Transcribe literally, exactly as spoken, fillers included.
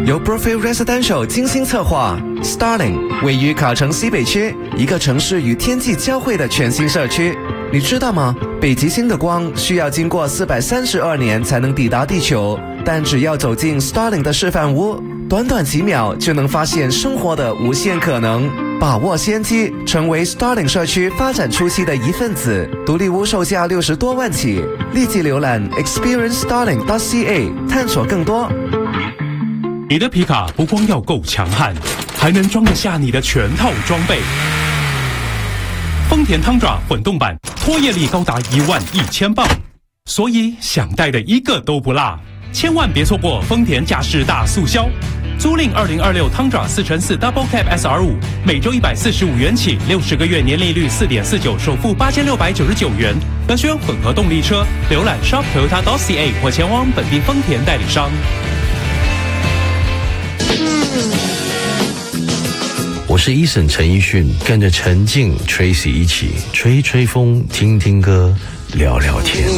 由 Brookfield Residential 精心策划 Starling 位于卡城西北区，一个城市与天际交汇的全新社区。你知道吗？北极星的光需要经过四百三十二年才能抵达地球，但只要走进 Starling 的示范屋，短短几秒就能发现生活的无限可能。把握先机，成为 Starling 社区发展初期的一份子。独立屋售价六十多万起，立即浏览 experience starling dot c a 探索更多。 你的皮卡不光要够强悍，还能装得下你的全套装备。丰田汤爪混动版，拖曳力高达一万一千磅，所以想带的一个都不落。千万别错过丰田驾驶大促销。租赁二零二六汤爪四乘四 Double Cab S R 五，每周一百四十五元起，六十个月年利率四点四九，首付八千六百九十九元。本选混合动力车，浏览 shop toyota dot c a 或前往本地丰田代理商。 我是Eason陈奕迅，跟着陈静 Tracy 一起吹吹风，听听歌，聊聊天。